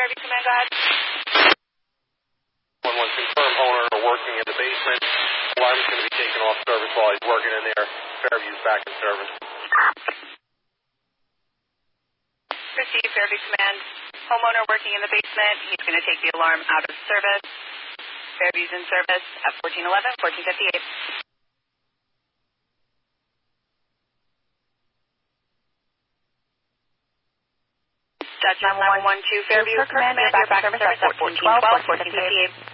Fairview Command, go ahead. 1-1, confirm homeowner working in the basement. Alarm's going to be taken off service while he's working in there. Fairview's back in service. Receive Fairview Command. Homeowner working in the basement. He's going to take the alarm out of service. Fairview's in service at 1411, 1458. Dutch 912 Fairview Command, you're back in service at 1412, 1458.